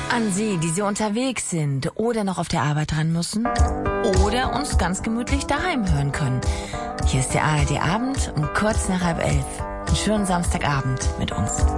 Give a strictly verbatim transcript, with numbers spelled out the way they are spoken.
An Sie, die Sie unterwegs sind oder noch auf der Arbeit dran müssen oder uns ganz gemütlich daheim hören können. Hier ist der A R D Abend um kurz nach halb elf. Einen schönen Samstagabend mit uns.